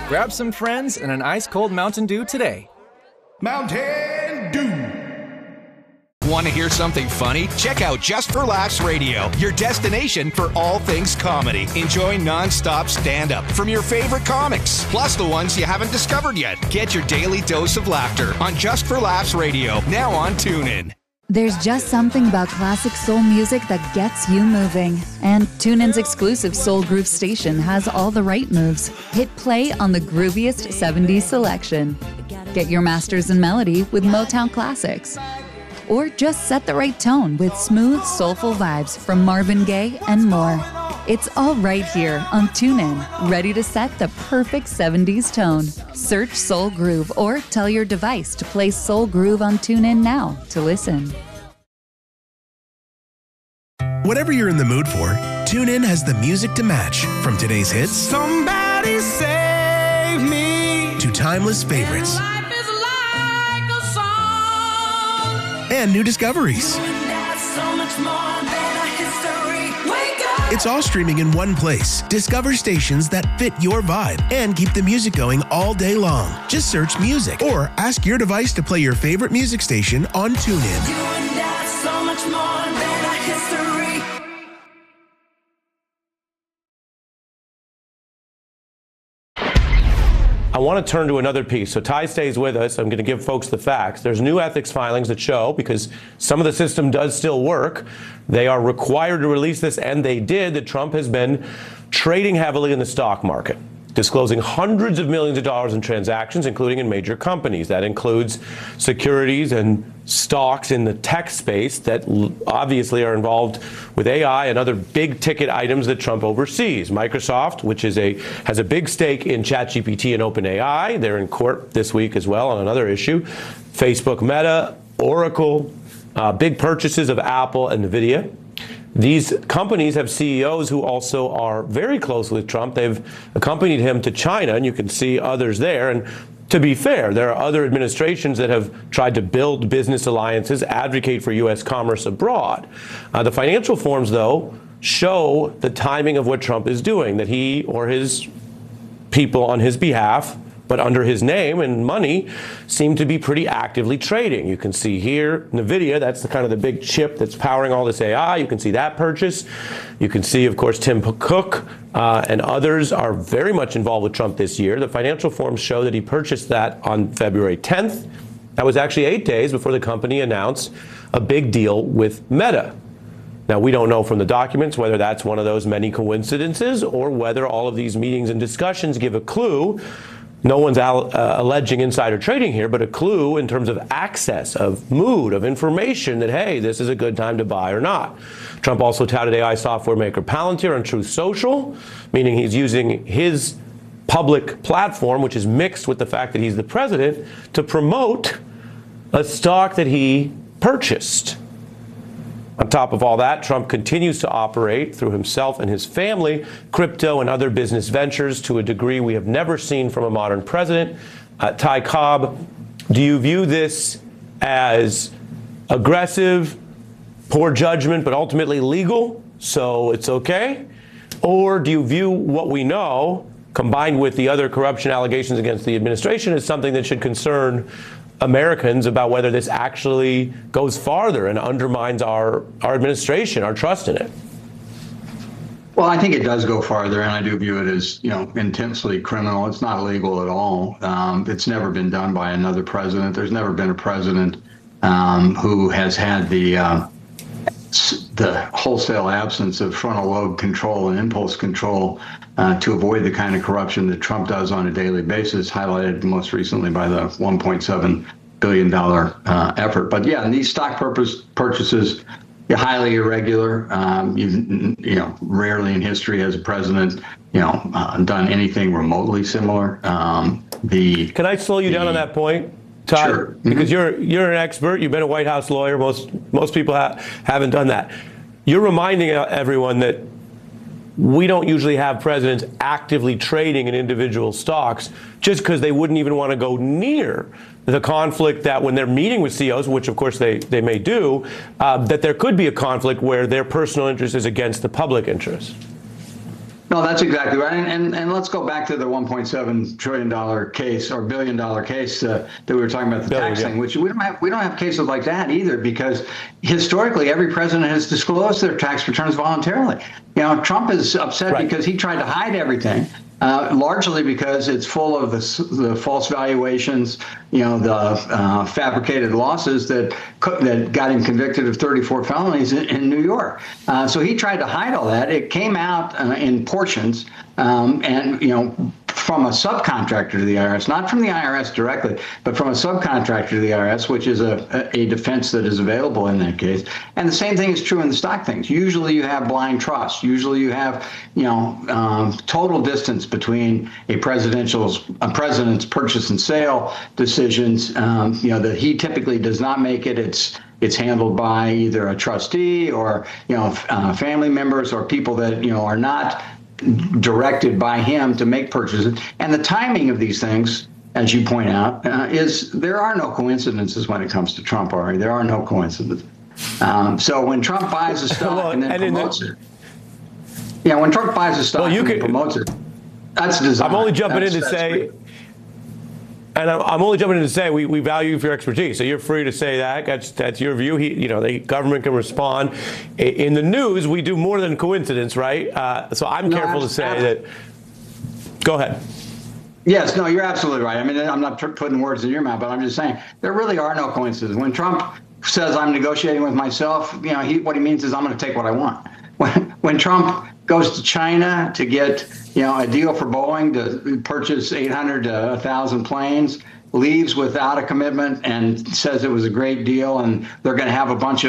Grab some friends and an ice-cold Mountain Dew today. Mountain Dew. Want to hear something funny? Check out Just for Laughs Radio, your destination for all things comedy. Enjoy non-stop stand-up from your favorite comics, plus the ones you haven't discovered yet. Get your daily dose of laughter on Just for Laughs Radio, now on TuneIn. There's just something about classic soul music that gets you moving. And TuneIn's exclusive Soul Groove station has all the right moves. Hit play on the grooviest 70s selection. Get your masters in melody with Motown classics. Or just set the right tone with smooth, soulful vibes from Marvin Gaye and more. It's all right here on TuneIn, ready to set the perfect 70s tone. Search Soul Groove or tell your device to play Soul Groove on TuneIn now to listen. Whatever you're in the mood for, TuneIn has the music to match. From today's hits, Somebody save me, to timeless favorites and new discoveries. It's all streaming in one place. Discover stations that fit your vibe and keep the music going all day long. Just search music or ask your device to play your favorite music station on TuneIn. I want to turn to another piece. So Ty stays with us. I'm going to give folks the facts. There's new ethics filings that show, because some of the system does still work, they are required to release this, and they did, that Trump has been trading heavily in the stock market, disclosing hundreds of millions of dollars in transactions, including in major companies. That includes securities and stocks in the tech space that obviously are involved with AI and other big ticket items that Trump oversees. Microsoft, which has a big stake in ChatGPT and OpenAI, they're in court this week as well on another issue. Facebook, Meta, Oracle, big purchases of Apple and NVIDIA. These companies have CEOs who also are very close with Trump. They've accompanied him to China, and you can see others there. And to be fair, there are other administrations that have tried to build business alliances, advocate for U.S. commerce abroad. The financial forms, though, show the timing of what Trump is doing, that he or his people on his behalf, but under his name and money, seem to be pretty actively trading. You can see here, NVIDIA, that's the kind of the big chip that's powering all this AI. You can see that purchase. You can see, of course, Tim Cook and others are very much involved with Trump this year. The financial forms show that he purchased that on February 10th. That was actually 8 days before the company announced a big deal with Meta. Now, we don't know from the documents whether that's one of those many coincidences or whether all of these meetings and discussions give a clue. No one's alleging insider trading here, but a clue in terms of access, of mood, of information that, hey, this is a good time to buy or not. Trump also touted AI software maker Palantir on Truth Social, meaning he's using his public platform, which is mixed with the fact that he's the president, to promote a stock that he purchased. On top of all that, Trump continues to operate through himself and his family, crypto and other business ventures to a degree we have never seen from a modern president. Ty Cobb, do you view this as aggressive, poor judgment, but ultimately legal, so it's okay? Or do you view what we know, combined with the other corruption allegations against the administration, as something that should concern Americans about whether this actually goes farther and undermines our administration, our trust in it? Well, I think it does go farther, and I do view it as, intensely criminal. It's not legal at all. It's never been done by another president. There's never been a president who has had the wholesale absence of frontal lobe control and impulse control to avoid the kind of corruption that Trump does on a daily basis, highlighted most recently by the $1.7 billion effort. But yeah, and these stock purchases are highly irregular. Rarely in history has a president, done anything remotely similar. Can I slow you down on that point, Todd? Sure. Because you're an expert. You've been a White House lawyer. Most people haven't done that. You're reminding everyone that we don't usually have presidents actively trading in individual stocks just because they wouldn't even want to go near the conflict that when they're meeting with CEOs, which of course they may do, that there could be a conflict where their personal interest is against the public interest. No, that's exactly right. And let's go back to the $1.7 trillion case or $1 billion case that we were talking about, the tax thing, which we don't have cases like that either, because historically every president has disclosed their tax returns voluntarily. Trump is upset because he tried to hide everything. Largely because it's full of the false valuations, the fabricated losses that got him convicted of 34 felonies in New York. So he tried to hide all that. It came out in portions, and from a subcontractor to the IRS, not from the IRS directly, but from a subcontractor to the IRS, which is a defense that is available in that case. And the same thing is true in the stock things. Usually you have blind trust. Usually you have, total distance between a president's purchase and sale decisions, that he typically does not make it. It's handled by either a trustee or, family members or people that, are not directed by him to make purchases. And the timing of these things, as you point out, is there are no coincidences when it comes to Trump, Ari. There are no coincidences. So when Trump buys a stock and then promotes it, when Trump buys a stock and then promotes it, that's design. I'm only jumping in to say, and I'm only jumping in to say we value you for your expertise. So you're free to say that. That's your view. The government can respond. In the news, we do more than coincidence, right? So I'm careful to say that. Go ahead. Yes, no, you're absolutely right. I mean, I'm not putting words in your mouth, but I'm just saying there really are no coincidences. When Trump says I'm negotiating with myself, what he means is I'm going to take what I want. When Trump goes to China to get, a deal for Boeing to purchase 800 to 1,000 planes, leaves without a commitment and says it was a great deal, and they're going to have a bunch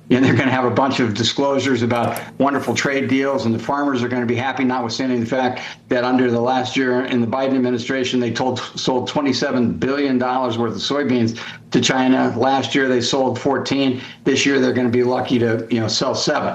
of disclosures about wonderful trade deals, and the farmers are going to be happy, notwithstanding the fact that under the last year in the Biden administration, they sold $27 billion worth of soybeans to China. Last year they sold 14. This year they're going to be lucky to sell 7.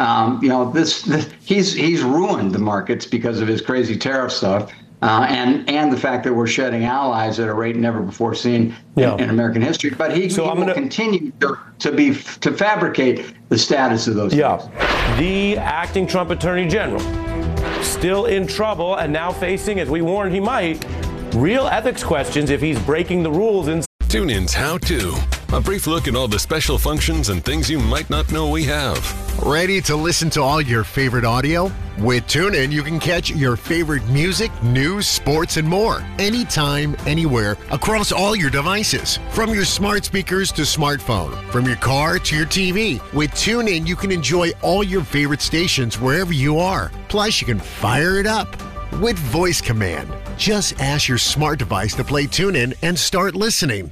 He's ruined the markets because of his crazy tariff stuff, and the fact that we're shedding allies at a rate never before seen in American history. But he will continue to fabricate the status of those things. The acting Trump Attorney General still in trouble and now facing, as we warned he might, real ethics questions if he's breaking the rules. TuneIn's How To. A brief look at all the special functions and things you might not know we have. Ready to listen to all your favorite audio? With TuneIn, you can catch your favorite music, news, sports, and more. Anytime, anywhere, across all your devices. From your smart speakers to smartphone. From your car to your TV. With TuneIn, you can enjoy all your favorite stations wherever you are. Plus, you can fire it up with voice command. Just ask your smart device to play TuneIn and start listening.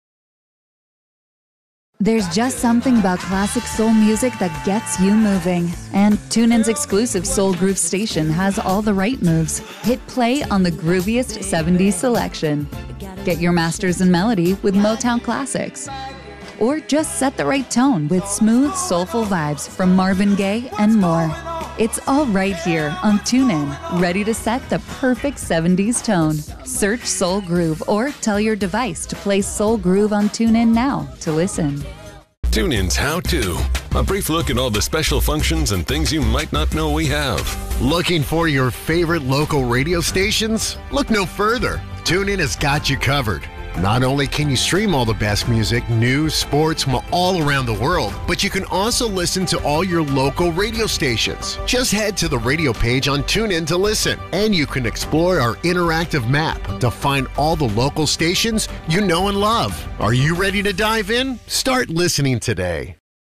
There's just something about classic soul music that gets you moving. And TuneIn's exclusive Soul Groove station has all the right moves. Hit play on the grooviest 70s selection. Get your masters in melody with Motown classics. Or just set the right tone with smooth, soulful vibes from Marvin Gaye and more. It's all right here on TuneIn, ready to set the perfect 70s tone. Search Soul Groove or tell your device to play Soul Groove on TuneIn now to listen. TuneIn's How To. A brief look at all the special functions and things you might not know we have. Looking for your favorite local radio stations? Look no further. TuneIn has got you covered. Not only can you stream all the best music, news, sports from all around the world, but you can also listen to all your local radio stations. Just head to the radio page on TuneIn to listen, and you can explore our interactive map to find all the local stations you know and love. Are you ready to dive in? Start listening today.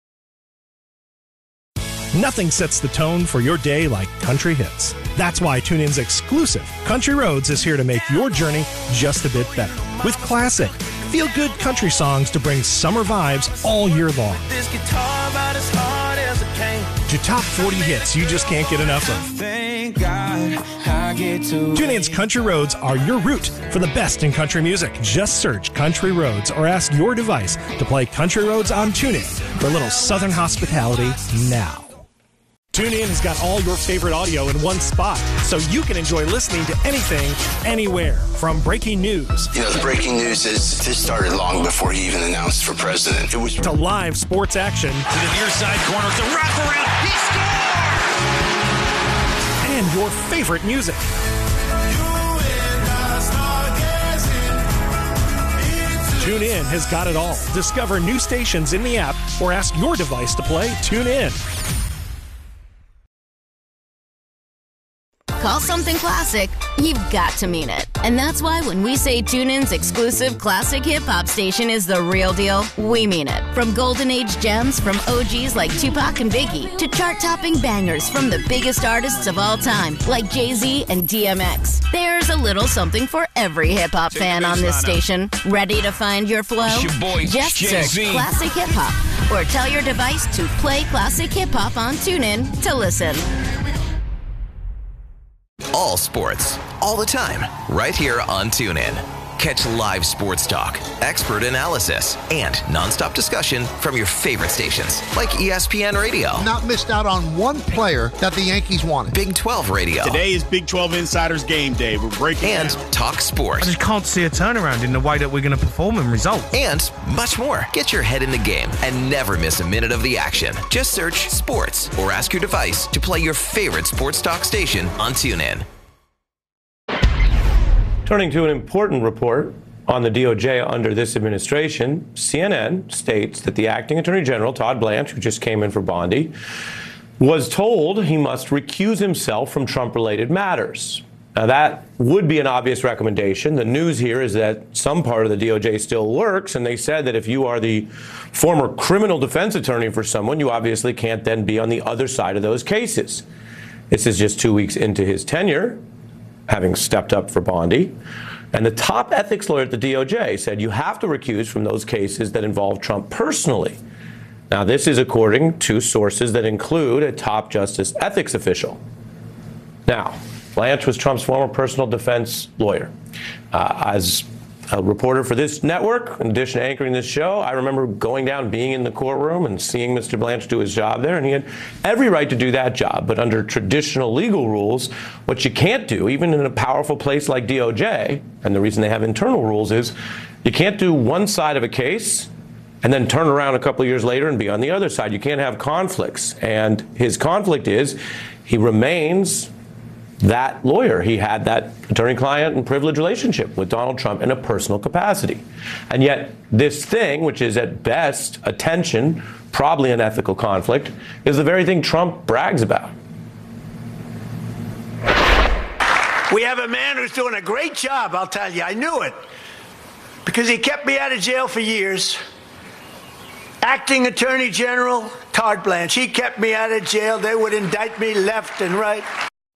Nothing sets the tone for your day like country hits. That's why TuneIn's exclusive Country Roads is here to make your journey just a bit better. With classic, feel-good country songs to bring summer vibes all year long. This guitar about as hard as it came. To top 40 hits you just can't get enough of. Thank God I get to. TuneIn's Country Roads are your route for the best in country music. Just search Country Roads or ask your device to play Country Roads on TuneIn for a little southern hospitality now. TuneIn has got all your favorite audio in one spot, so you can enjoy listening to anything, anywhere. From breaking news. The breaking news is this started long before he even announced for president. It was to live sports action. To the near side corner, it's a wraparound. He scores! and your favorite music. TuneIn has got it all. Discover new stations in the app or ask your device to play TuneIn. Call something classic, you've got to mean it. And that's why when we say TuneIn's exclusive classic hip-hop station is the real deal, we mean it. From golden age gems from OGs like Tupac and Biggie to chart-topping bangers from the biggest artists of all time like Jay-Z and DMX. There's a little something for every hip-hop fan on this station. Ready to find your flow? It's your boy, Just Jay-Z. search Classic Hip-Hop or tell your device to play Classic Hip-Hop on TuneIn to listen. All sports, all the time, right here on TuneIn. Catch live sports talk, expert analysis, and nonstop discussion from your favorite stations like ESPN Radio. Not missed out on one player that the Yankees wanted. Big 12 Radio. Today is Big 12 Insiders Game Day. We're breaking and down. Talk sports. I just can't see a turnaround in the way that we're going to perform and result. And much more. Get your head in the game and never miss a minute of the action. Just search sports or ask your device to play your favorite sports talk station on TuneIn. Turning to an important report on the DOJ under this administration, CNN states that the acting Attorney General, Todd Blanche, who just came in for Bondi, was told he must recuse himself from Trump-related matters. Now, that would be an obvious recommendation. The news here is that some part of the DOJ still works, and they said that if you are the former criminal defense attorney for someone, you obviously can't then be on the other side of those cases. This is just 2 weeks into his tenure, having stepped up for Bondi. And the top ethics lawyer at the DOJ said you have to recuse from those cases that involve Trump personally. Now, this is according to sources that include a top justice ethics official. Now, Blanche was Trump's former personal defense lawyer. As a reporter for this network, in addition to anchoring this show, I remember going down, being in the courtroom and seeing Mr. Blanche do his job there, and he had every right to do that job. But under traditional legal rules, what you can't do, even in a powerful place like DOJ, and the reason they have internal rules is you can't do one side of a case and then turn around a couple of years later and be on the other side. You can't have conflicts. And his conflict is he remains that lawyer. He had that attorney-client and privilege relationship with Donald Trump in a personal capacity. And yet this thing, which is at best a tension, probably an ethical conflict, is the very thing Trump brags about. We have a man who's doing a great job, I'll tell you. I knew it. Because he kept me out of jail for years. Acting Attorney General Todd Blanche. He kept me out of jail. They would indict me left and right.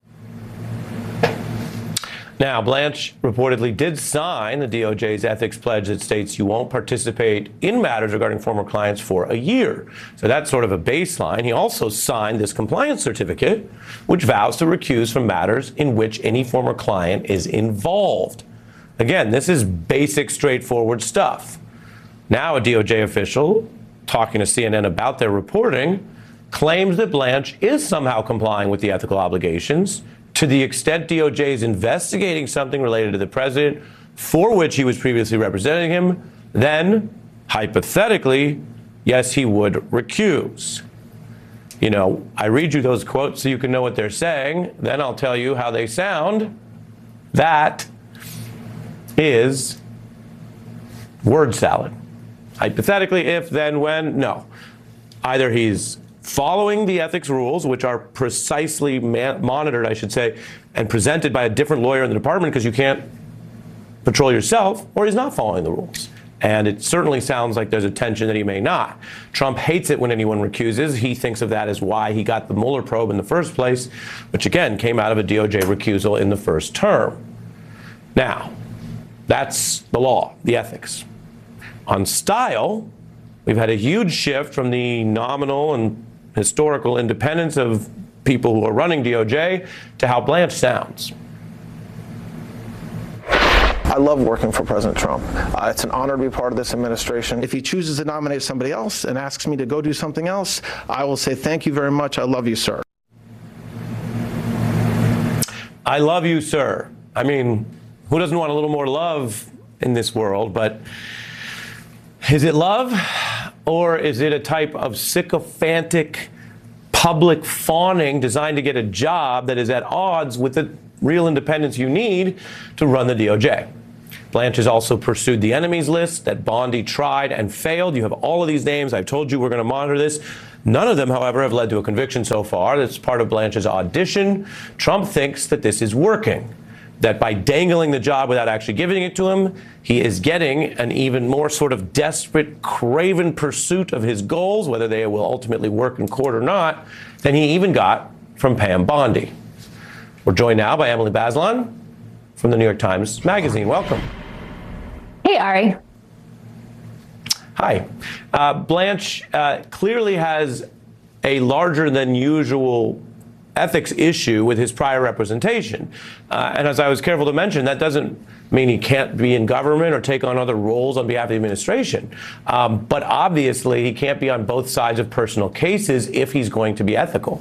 Now, Blanche reportedly did sign the DOJ's ethics pledge that states you won't participate in matters regarding former clients for a year. So that's sort of a baseline. He also signed this compliance certificate, which vows to recuse from matters in which any former client is involved. Again, this is basic, straightforward stuff. Now, a DOJ official, talking to CNN about their reporting, claims that Blanche is somehow complying with the ethical obligations to the extent DOJ is investigating something related to the president for which he was previously representing him, then, hypothetically, yes, he would recuse. You know, I read you those quotes so you can know what they're saying, then I'll tell you how they sound. That is word salad. Hypothetically, if, then, when, no. Either he's following the ethics rules, which are precisely monitored, I should say, and presented by a different lawyer in the department because you can't patrol yourself, or he's not following the rules. And it certainly sounds like there's a tension that he may not. Trump hates it when anyone recuses. He thinks of that as why he got the Mueller probe in the first place, which again came out of a DOJ recusal in the first term. Now, that's the law, the ethics. On style, we've had a huge shift from the nominal and historical independence of people who are running DOJ to how Blanche sounds. I love working for President Trump. It's an honor to be part of this administration. If he chooses to nominate somebody else and asks me to go do something else, I will say thank you very much. I love you, sir. I love you, sir. I mean, who doesn't want a little more love in this world? But is it love, or is it a type of sycophantic public fawning designed to get a job that is at odds with the real independence you need to run the DOJ. Blanche has also pursued the enemies list that Bondi tried and failed. You have all of these names. I've told you we're going to monitor this. None of them, however, have led to a conviction so far. That's part of Blanche's audition. Trump thinks that this is working, that by dangling the job without actually giving it to him, he is getting an even more sort of desperate, craven pursuit of his goals, whether they will ultimately work in court or not, than he even got from Pam Bondi. We're joined now by Emily Bazelon from the New York Times Magazine. Welcome. Hey, Ari. Hi. Blanche clearly has a larger than usual ethics issue with his prior representation. And as I was careful to mention, that doesn't mean he can't be in government or take on other roles on behalf of the administration. But obviously, he can't be on both sides of personal cases if he's going to be ethical.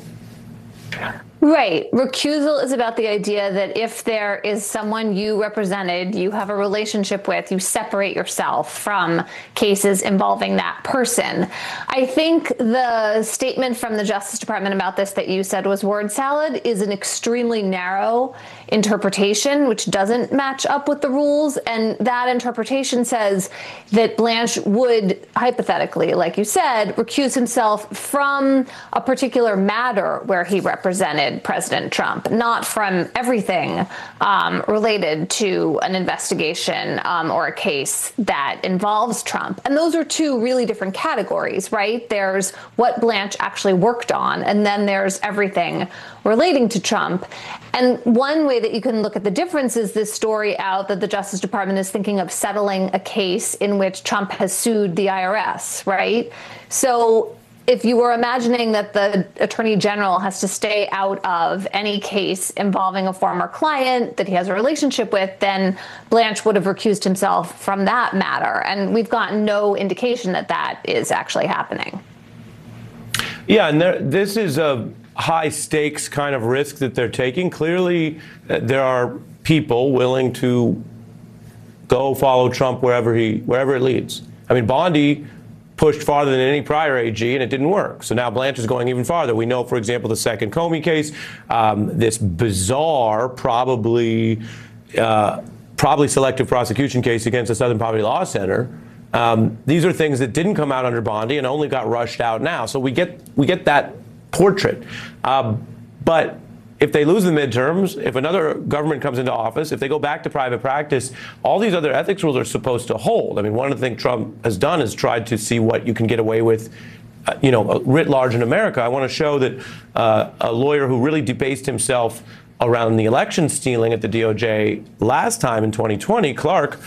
Right. Recusal is about the idea that if there is someone you represented, you have a relationship with, you separate yourself from cases involving that person. I think the statement from the Justice Department about this that you said was word salad is an extremely narrow interpretation, which doesn't match up with the rules. And that interpretation says that Blanche would, hypothetically, like you said, recuse himself from a particular matter where he represented President Trump, not from everything related to an investigation or a case that involves Trump. And those are two really different categories, right? There's what Blanche actually worked on, and then there's everything relating to Trump. And one way that you can look at the difference is this story out that the Justice Department is thinking of settling a case in which Trump has sued the IRS, right? So if you were imagining that the Attorney General has to stay out of any case involving a former client that he has a relationship with, then Blanche would have recused himself from that matter. And we've gotten no indication that that is actually happening. Yeah, and this is a high stakes kind of risk that they're taking. Clearly, there are people willing to go follow Trump wherever it leads. I mean, Bondi pushed farther than any prior AG, and it didn't work. So now Blanche is going even farther. We know, for example, the second Comey case, this bizarre, probably selective prosecution case against the Southern Poverty Law Center. These are things that didn't come out under Bondi and only got rushed out now. So we get that portrait. But if they lose the midterms, if another government comes into office, if they go back to private practice, all these other ethics rules are supposed to hold. I mean, one of the things Trump has done is tried to see what you can get away with, writ large in America. I want to show that a lawyer who really debased himself around the election stealing at the DOJ last time in 2020, Clark,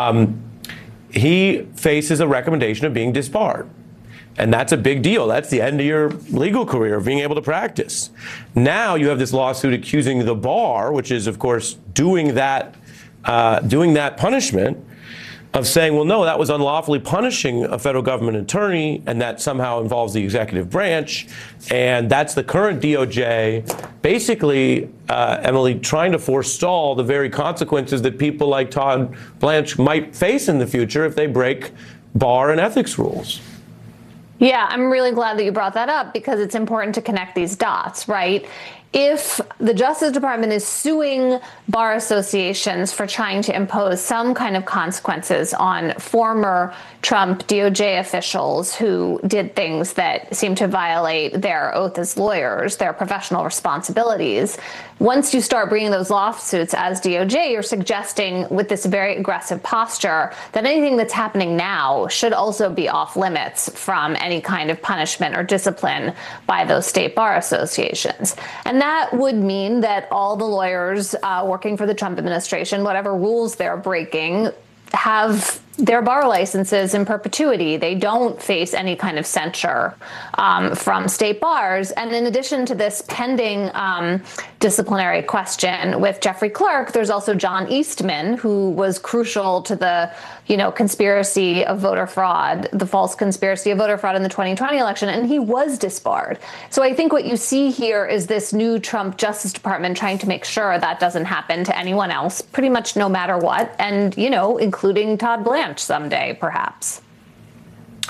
he faces a recommendation of being disbarred. And that's a big deal. That's the end of your legal career, of being able to practice. Now you have this lawsuit accusing the bar, which is, of course, doing that punishment, of saying, well, no, that was unlawfully punishing a federal government attorney, and that somehow involves the executive branch. And that's the current DOJ, basically, Emily, trying to forestall the very consequences that people like Todd Blanche might face in the future if they break bar and ethics rules. Yeah, I'm really glad that you brought that up, because it's important to connect these dots, right? If the Justice Department is suing bar associations for trying to impose some kind of consequences on former Trump DOJ officials who did things that seem to violate their oath as lawyers, their professional responsibilities, once you start bringing those lawsuits as DOJ, you're suggesting with this very aggressive posture that anything that's happening now should also be off limits from any kind of punishment or discipline by those state bar associations. And that would mean that all the lawyers working for the Trump administration, whatever rules they're breaking, have their bar licenses in perpetuity. They don't face any kind of censure from state bars. And in addition to this pending disciplinary question with Jeffrey Clark, there's also John Eastman, who was crucial to the conspiracy of voter fraud, the false conspiracy of voter fraud in the 2020 election, and he was disbarred. So I think what you see here is this new Trump Justice Department trying to make sure that doesn't happen to anyone else, pretty much no matter what, and, including Todd Blanche someday, perhaps.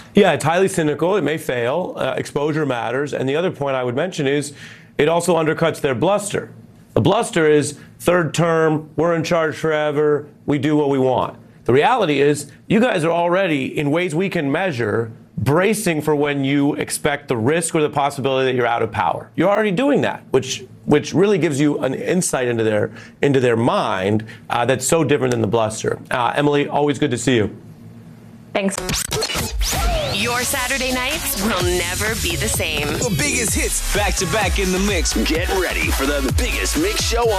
Yeah, it's highly cynical. It may fail. Exposure matters. And the other point I would mention is it also undercuts their bluster. The bluster is third term, we're in charge forever, we do what we want. The reality is you guys are already, in ways we can measure, bracing for when you expect the risk or the possibility that you're out of power. You're already doing that, which really gives you an insight into their mind that's so different than the bluster. Emily, always good to see you. Thanks. Your Saturday nights will never be the same. The biggest hits back to back in the mix. Get ready for the biggest mix show on